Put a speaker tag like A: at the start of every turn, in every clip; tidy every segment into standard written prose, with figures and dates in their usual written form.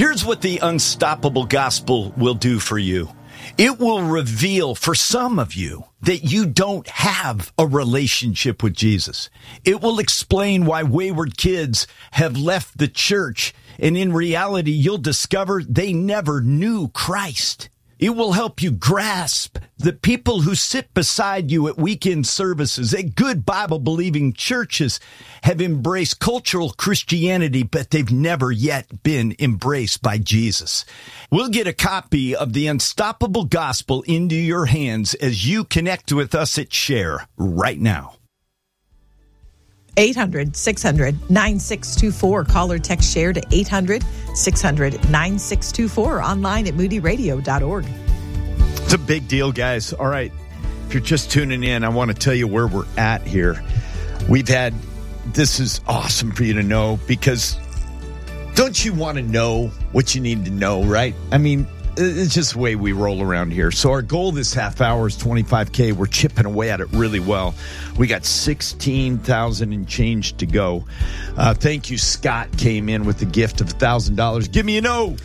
A: Here's what the Unstoppable Gospel will do for you. It will reveal for some of you that you don't have a relationship with Jesus. It will explain why wayward kids have left the church, and in reality, you'll discover they never knew Christ. It will help you grasp the people who sit beside you at weekend services at good Bible-believing churches have embraced cultural Christianity, but they've never yet been embraced by Jesus. We'll get a copy of the Unstoppable Gospel into your hands as you connect with us at Share right now.
B: 800-600-9624. Call or text Share to 800-600-9624. Online at moodyradio.org.
A: It's a big deal, guys. All right. If you're just tuning in, I want to tell you where we're at here. This is awesome for you to know, because don't you want to know what you need to know, right? I mean, it's just the way we roll around here. So our goal this half hour is $25K. We're chipping away at it really well. We got 16,000 and change to go. Thank you. Scott came in with the gift of $1,000. Give me an O.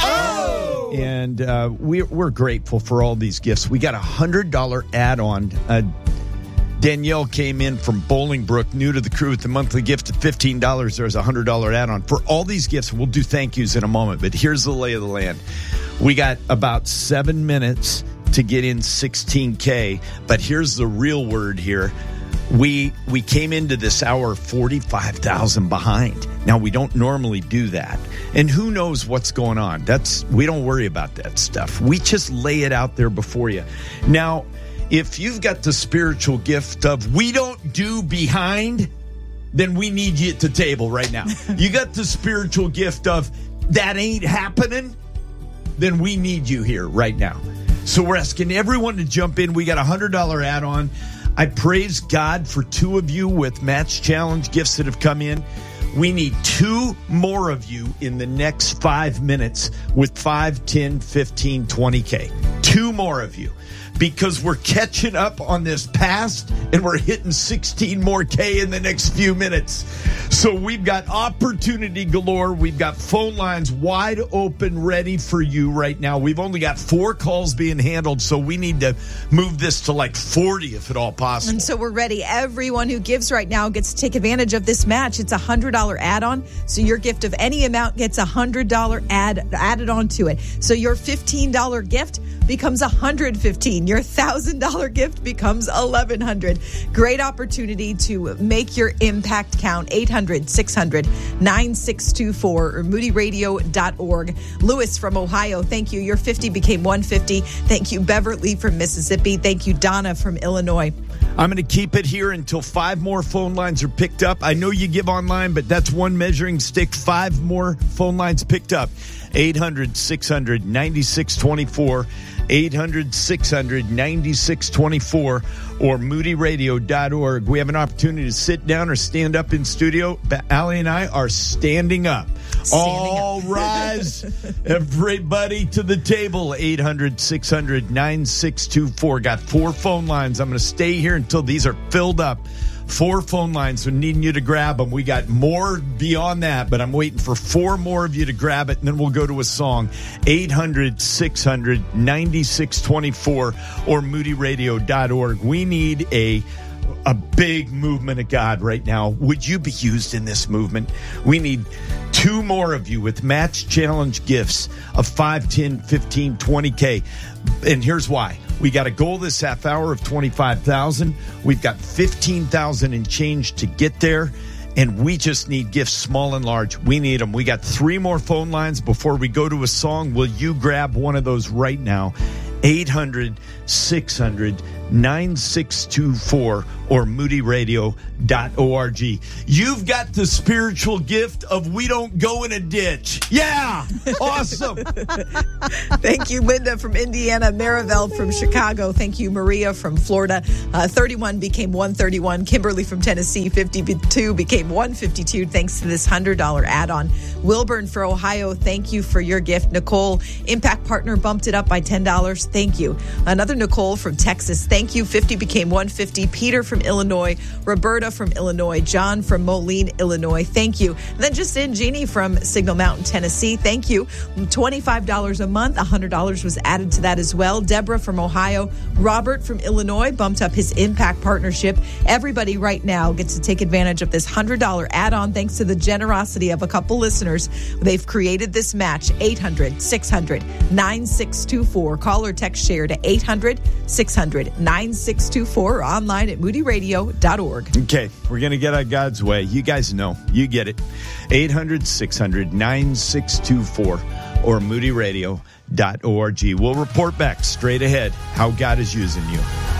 A: Oh! And we're grateful for all these gifts. We got a $100 add-on. Danielle came in from Bolingbrook, new to the crew, with the monthly gift of $15. There's a $100 add-on. For all these gifts, we'll do thank yous in a moment, but here's the lay of the land. We got about 7 minutes to get in 16K, but here's the real word here. We came into this hour 45,000 behind. Now, we don't normally do that. And who knows what's going on? We don't worry about that stuff. We just lay it out there before you. Now, if you've got the spiritual gift of we don't do behind, then we need you at the table right now. You got the spiritual gift of that ain't happening, then we need you here right now. So we're asking everyone to jump in. We got a $100 add-on. I praise God for 2 of you with Match Challenge gifts that have come in. We need 2 more of you in the next 5 minutes with 5, 10, 15, 20K. 2 more of you. Because we're catching up on this past and we're hitting 16 more K in the next few minutes. So we've got opportunity galore. We've got phone lines wide open, ready for you right now. We've only got 4 calls being handled, so we need to move this to like 40 if at all possible.
B: And so we're ready. Everyone who gives right now gets to take advantage of this match. It's a $100 add-on, so your gift of any amount gets a $100 added on to it. So your $15 gift becomes $115. Your $1,000 gift becomes $1,100. Great opportunity to make your impact count. 800-600-9624 or moodyradio.org. Lewis from Ohio, thank you. Your 50 became 150. Thank you, Beverly from Mississippi. Thank you, Donna from Illinois.
A: I'm going to keep it here until 5 more phone lines are picked up. I know you give online, but that's one measuring stick. 5 more phone lines picked up. 800-600-9624. 800-600-9624 or moodyradio.org. We have an opportunity to sit down or stand up in studio. Allie and I are standing up. All rise, everybody to the table. 800-600-9624. Got 4 phone lines. I'm going to stay here until these are filled up. 4 phone lines, so needing you to grab them. We got more beyond that, but I'm waiting for 4 more of you to grab it, and then we'll go to a song. 800-600-9624 or moodyradio.org. We need a big movement of God right now. Would you be used in this movement? We need 2 more of you with Match Challenge gifts of 5, 10, 15, 20K. And here's why. We got a goal this half hour of 25,000. We've got 15,000 and change to get there. And we just need gifts, small and large. We need them. We got 3 more phone lines before we go to a song. Will you grab one of those right now? 800-600-9624 or moodyradio.org. You've got the spiritual gift of we don't go in a ditch. Yeah! Awesome!
B: Thank you, Linda from Indiana, Marivelle from Chicago. Thank you, Maria from Florida. 31 became 131. Kimberly from Tennessee, 52 became 152 thanks to this $100 add-on. Wilburn for Ohio, thank you for your gift. Nicole, Impact Partner, bumped it up by $10. Thank you. Another Nicole from Texas, Thank you. 50 became 150. Peter from Illinois. Roberta from Illinois. John from Moline, Illinois. Thank you. And then just in, Jeannie from Signal Mountain, Tennessee. Thank you. $25 a month. $100 was added to that as well. Deborah from Ohio. Robert from Illinois bumped up his Impact partnership. Everybody right now gets to take advantage of this $100 add-on thanks to the generosity of a couple listeners. They've created this match. 800-600-9624. Call or text share to 800-600-9624 or online at moodyradio.org.
A: Okay, we're going to get out God's way. You guys know. You get it. 800-600-9624 or moodyradio.org. We'll report back straight ahead how God is using you.